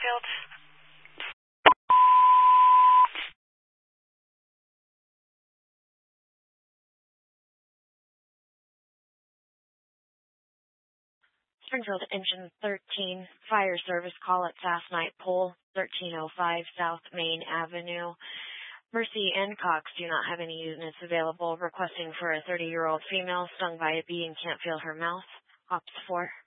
Springfield. Springfield Engine 13, fire service call at Fast Night Pole, 1305 South Main Avenue. Mercy and Cox do not have any units available. Requesting for a 30-year-old female stung by a bee and can't feel her mouth. Ops 4.